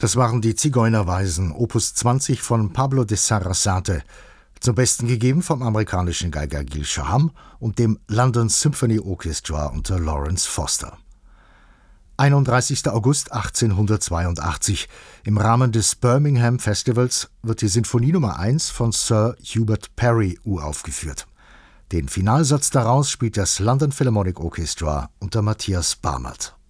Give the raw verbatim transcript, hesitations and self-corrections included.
Das waren die Zigeunerweisen, Opus zwanzig von Pablo de Sarasate, zum Besten gegeben vom amerikanischen Geiger Gil Shaham und dem London Symphony Orchestra unter Lawrence Foster. einunddreißigster August achtzehnhundertzweiundachtzig. Im Rahmen des Birmingham Festivals wird die Sinfonie Nummer eins von Sir Hubert Parry uraufgeführt. Den Finalsatz daraus spielt das London Philharmonic Orchestra unter Matthias Barmert.